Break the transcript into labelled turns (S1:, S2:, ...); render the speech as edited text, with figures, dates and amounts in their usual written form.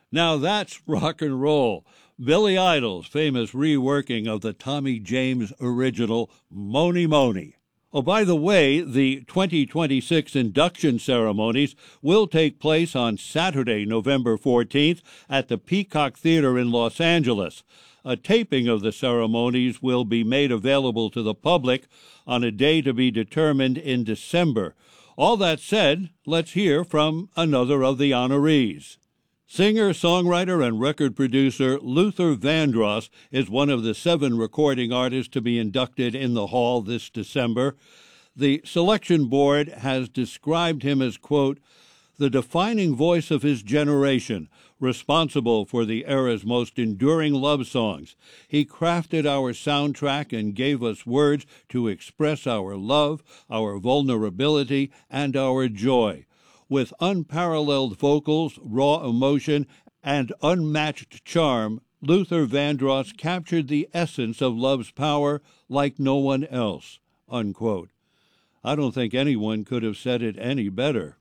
S1: Now that's rock and roll. Billy Idol's famous reworking of the Tommy James original Mony Mony. Oh, by the way, the 2026 induction ceremonies will take place on Saturday, November 14th at the Peacock Theater in Los Angeles. A taping of the ceremonies will be made available to the public on a day to be determined in December. All that said, let's hear from another of the honorees. Singer, songwriter, and record producer Luther Vandross is one of the 7 recording artists to be inducted in the Hall this December. The selection board has described him as, quote, the defining voice of his generation, responsible for the era's most enduring love songs. He crafted our soundtrack and gave us words to express our love, our vulnerability, and our joy. With unparalleled vocals, raw emotion, and unmatched charm, Luther Vandross captured the essence of love's power like no one else, unquote. I don't think anyone could have said it any better.